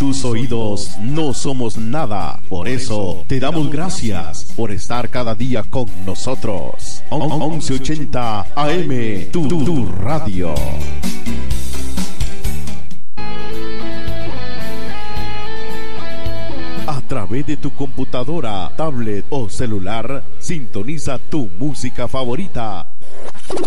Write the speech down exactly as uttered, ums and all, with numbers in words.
tus oídos no somos nada. Por eso te damos gracias por estar cada día con nosotros. once ochenta A M, tu, tu, tu radio. A través de tu computadora, tablet o celular, sintoniza tu música favorita